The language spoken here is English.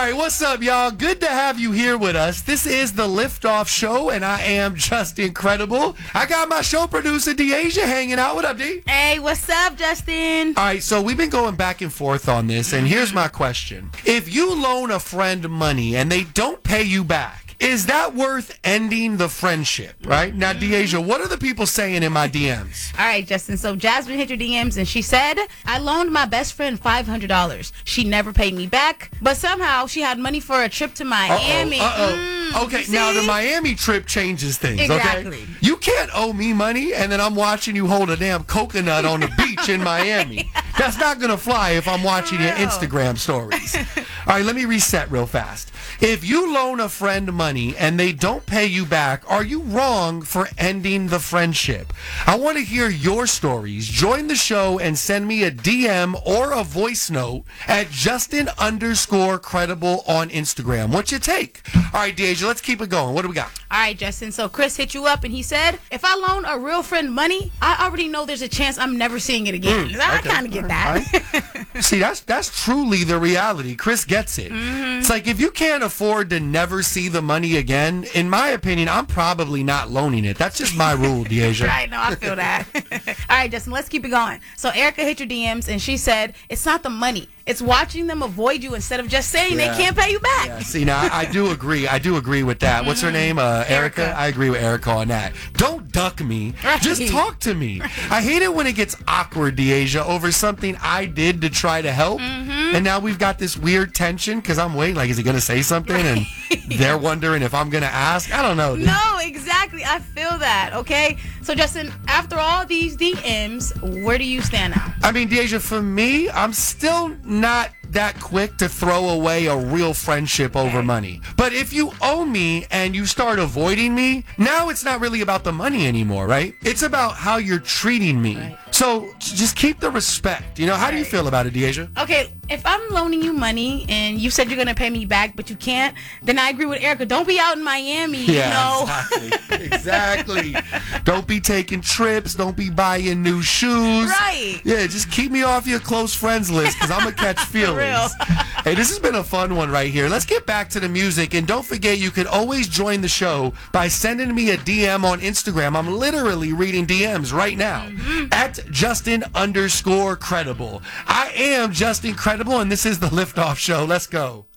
right, what's up, y'all? Good to have you here with us. This is the Liftoff Show, and I am just incredible. I got my show producer, Deasia, hanging out. What up, D? Hey, what's up, Justin? All right, so we've been going back and forth on this, and here's my question. If you loan a friend money and they don't pay you back, is that worth ending the friendship, right? Now, Deasia, what are the people saying in my DMs? All right, Justin. So Jasmine hit your DMs and she said, I loaned my best friend $500. She never paid me back, but somehow she had money for a trip to Miami. Okay, now the Miami trip changes things, Exactly. okay? You can't owe me money and then I'm watching you hold a damn coconut on the beach in Miami. That's not going to fly if I'm watching your Instagram stories. All right, let me reset real fast. If you loan a friend money and they don't pay you back, are you wrong for ending the friendship? I want to hear your stories. Join the show and send me a DM or a voice note at Justin_credible on Instagram. What's your take? All right, Deasia, let's keep it going. What do we got? All right, Justin. So Chris hit you up and he said, if I loan a real friend money, I already know there's a chance I'm never seeing it again. I kind of get that. Right. See, that's truly the reality. Chris gets it. It's like if you can't afford to never see the money again, in my opinion, I'm probably not loaning it. That's just my rule, Deasia. Right, no, I feel that. All right, Justin, let's keep it going. So Erica hit your DMs and she said, it's not the money. It's watching them avoid you instead of just saying they can't pay you back. Yeah, see, now I do agree. I do agree with that. What's her name? Erica? I agree with Erica on that. Don't duck me. Right. Just talk to me. I hate it when it gets awkward, Deasia, over something I did to try to help. And now we've got this weird tension because I'm waiting. Like, is he going to say something? And they're wondering if I'm going to ask. I don't know. No, exactly. I feel that. Okay. So, Justin, after all these DMs, where do you stand now? I mean, Deasia, for me, I'm still not that quick to throw away a real friendship over money. But if you owe me and you start avoiding me, now it's not really about the money anymore, right? It's about how you're treating me. Right. So just keep the respect. You know, how do you feel about it, Deasia? Okay, if I'm loaning you money and you said you're going to pay me back, but you can't, then I agree with Erica. Don't be out in Miami, you know? Exactly. Don't be taking trips. Don't be buying new shoes. Right. Yeah, just keep me off your close friends list because I'm going to catch feelings. Hey, this has been a fun one right here. Let's get back to the music. And don't forget, you can always join the show by sending me a DM on Instagram. I'm literally reading DMs right now at Justin_credible. I am Justin Credible, and this is the Liftoff Show. Let's go.